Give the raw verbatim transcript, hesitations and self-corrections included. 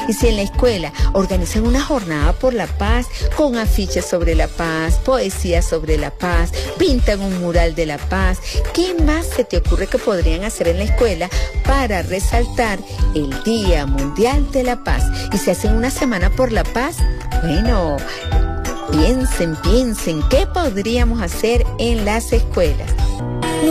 Y si en la escuela organizan una jornada por la paz, con afiches sobre la paz, poesía sobre la paz, pintan un mural de la paz, ¿qué más se te ocurre que podrían hacer en la escuela para resaltar el Día Mundial de la Paz? Y si hacen una semana por la paz, bueno, piensen, piensen, ¿qué podríamos hacer en las escuelas?